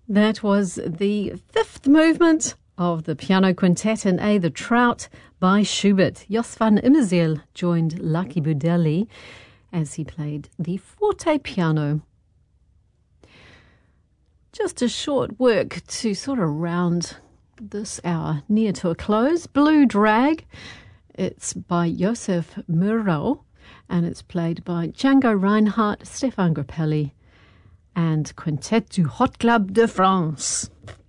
That was the fifth movement of the piano quintet in A, The Trout by Schubert. Jos van Immerzeel joined Lucky Budelli as he played the forte piano. Just a short work to sort of round this hour near to a close. Blue Drag, it's by Josef Murau, and it's played by Django Reinhardt, Stefan Grappelli, and Quintet du Hot Club de France.